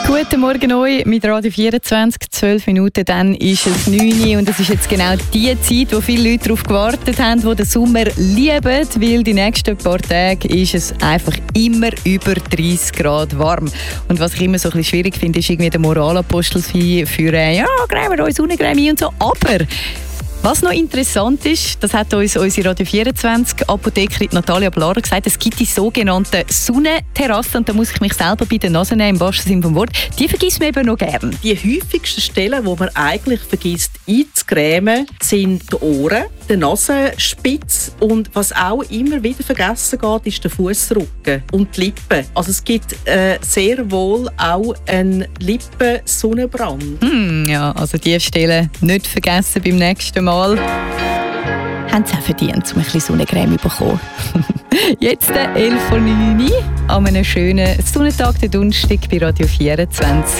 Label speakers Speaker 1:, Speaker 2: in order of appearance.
Speaker 1: Guten Morgen euch mit Radio 24, 12 Minuten, dann ist es 9 Uhr und es ist jetzt genau die Zeit, wo viele Leute darauf gewartet haben, die den Sommer lieben, weil die nächsten paar Tage ist es einfach immer über 30 Grad warm. Und was ich immer so ein bisschen schwierig finde, ist irgendwie der Moralapostel für ja, greifen wir uns Sonnencreme ein und so, aber was noch interessant ist, das hat uns unsere Radio 24 Apothekerin Natalia Blarer gesagt, es gibt die sogenannten Sonnenterrassen und da muss ich mich selber bei der Nase nehmen, im wahrsten Sinne vom Wort. Die vergisst man eben noch gerne.
Speaker 2: Die häufigsten Stellen, wo man eigentlich vergisst einzucremen, sind die Ohren, die Nasenspitze und was auch immer wieder vergessen geht, ist der Fussrücken und die Lippen. Also es gibt sehr wohl auch einen Lippensonnenbrand.
Speaker 1: Ja, also diese Stellen nicht vergessen beim nächsten Mal. Haben sie auch verdient, um ein bisschen Sonnencreme zu bekommen. Jetzt 11:09 Uhr an einem schönen Sonnentag, der Donnerstag bei Radio 24.